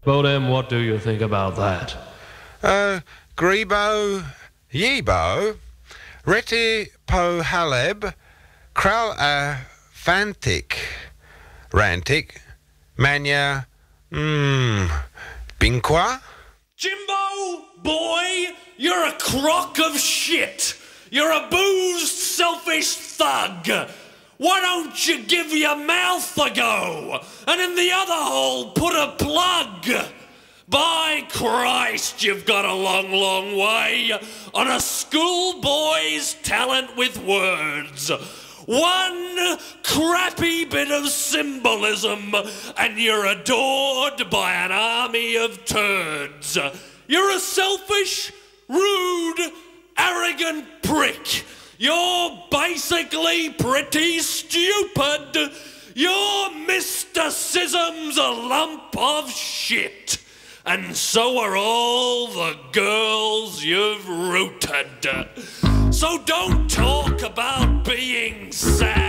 Well then, what do you think about that? Grebo, Yebo, Reti po Haleb, Kral Fantic, Rantic, Mania, Binqua? Jimbo, boy, you're a crock of shit. You're a boozed, selfish thug. Why don't you give your mouth a go? And in the other hole, put a plug. By Christ, you've got a long, long way on a schoolboy's talent with words. One crappy bit of symbolism and you're adored by an army of turds. You're a selfish, rude, arrogant prick. You're basically pretty stupid. Your mysticism's a lump of shit. And so are all the girls you've rooted. So don't talk about being sad.